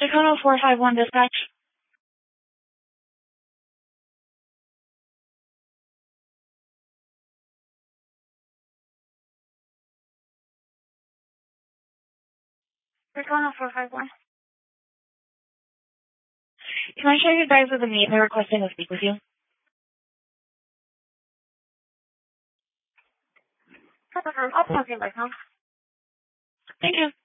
Dakota 451 dispatch. Dakota 451. Can I share you guys with a meet? They're requesting to speak with you. I'll talk to you right now. Thank you.